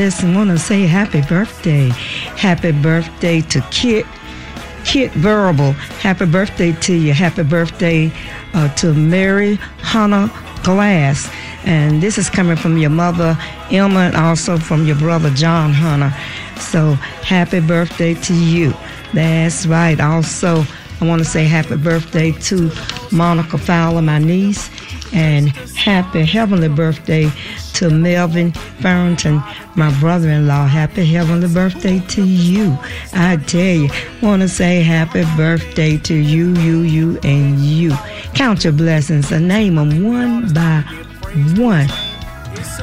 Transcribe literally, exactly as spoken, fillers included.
blessings. Want to say happy birthday. Happy birthday to Kit. Kit Verbal. Happy birthday to you. Happy birthday uh, to Mary Hannah Glass. And this is coming from your mother, Emma, and also from your brother, John Hunter. So happy birthday to you. That's right. Also, I want to say happy birthday to Monica Fowler, my niece, and happy heavenly birthday to Melvin Farrington, my brother-in-law. Happy heavenly birthday to you. I tell you, want to say happy birthday to you, you, you, and you. Count your blessings and name them one by one.